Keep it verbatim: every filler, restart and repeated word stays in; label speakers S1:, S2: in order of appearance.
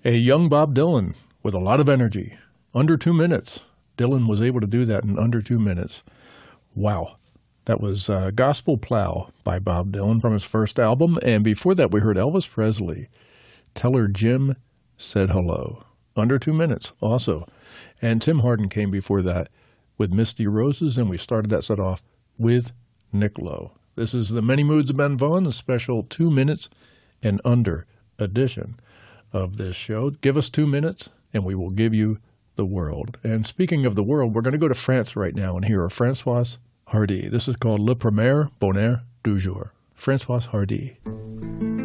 S1: A young Bob Dylan with a lot of energy. Under two minutes. Dylan was able to do that in under two minutes. Wow. That was uh, Gospel Plow by Bob Dylan from his first album. And before that, we heard Elvis Presley. Tell Her Jim Said Hello. Under two minutes also. And Tim Hardin came before that with Misty Roses. And we started that set off with Nick Lowe. This is the Many Moods of Ben Vaughn, a special two minutes and under edition of this show. Give us two minutes and we will give you the world. And speaking of the world, we're going to go to France right now and hear Françoise Hardy. This is called Le Premier Bonheur du Jour. Françoise Hardy.